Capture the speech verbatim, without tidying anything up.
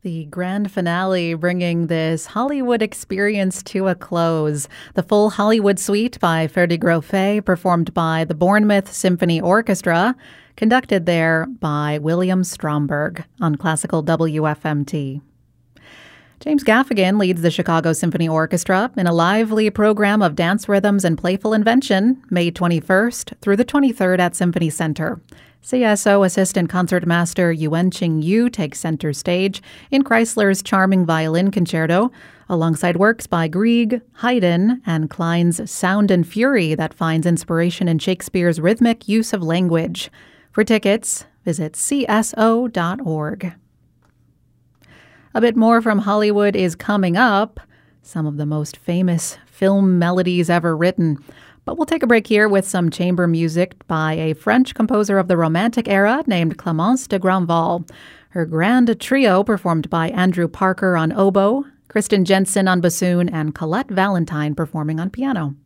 The grand finale bringing this Hollywood experience to a close. The full Hollywood suite by Ferdi Grofé, performed by the Bournemouth Symphony Orchestra, conducted there by William Stromberg on Classical W F M T. James Gaffigan leads the Chicago Symphony Orchestra in a lively program of dance rhythms and playful invention, May twenty-first through the twenty-third at Symphony Center. C S O Assistant Concertmaster Yuan-Ching Yu takes center stage in Chrysler's charming violin concerto, alongside works by Grieg, Haydn, and Klein's Sound and Fury that finds inspiration in Shakespeare's rhythmic use of language. For tickets, visit c s o dot org. A bit more from Hollywood is coming up, some of the most famous film melodies ever written. But we'll take a break here with some chamber music by a French composer of the Romantic era named Clémence de Grandval. Her grand trio performed by Andrew Parker on oboe, Kristen Jensen on bassoon, and Colette Valentine performing on piano.